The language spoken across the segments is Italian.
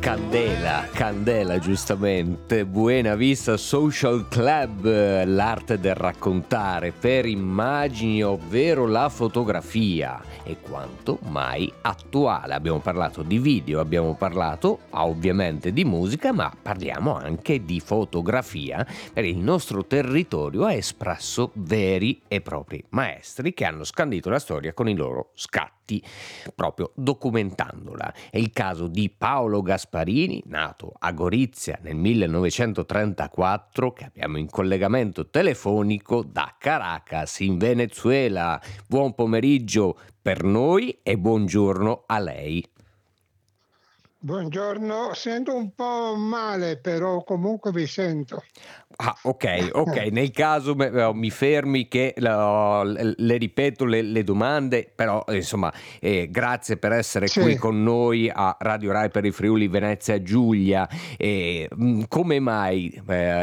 Candela, Candela giustamente, Buena Vista Social Club, l'arte del raccontare per immagini, ovvero la fotografia, è quanto mai attuale. Abbiamo parlato di video, abbiamo parlato ovviamente di musica, ma parliamo anche di fotografia, per il nostro territorio ha espresso veri e propri maestri che hanno scandito la storia con i loro scatti, proprio documentandola. È il caso di Paolo Gasparini, nato a Gorizia nel 1934, che abbiamo in collegamento telefonico da Caracas in Venezuela. Buon pomeriggio per noi e buongiorno a lei. Buongiorno, sento un po' male, però comunque vi sento. Ah, ok, nel caso mi fermi che le ripeto le domande, però insomma grazie per essere qui Sì, con noi a Radio Rai per il Friuli Venezia Giulia. Come mai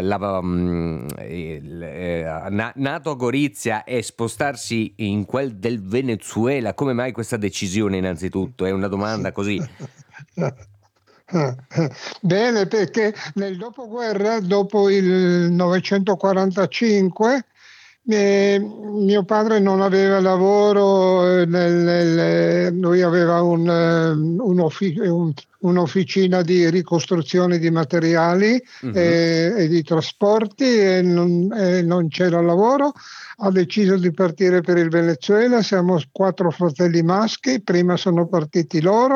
nato a Gorizia e spostarsi in quel del Venezuela, come mai questa decisione innanzitutto? È una domanda così. bene, perché nel dopoguerra, dopo il 945, mio padre non aveva lavoro, lui aveva un'officina di ricostruzione di materiali Mhm. e di trasporti e non c'era lavoro. Ha deciso di partire per il Venezuela. Siamo 4 fratelli maschi, prima sono partiti loro.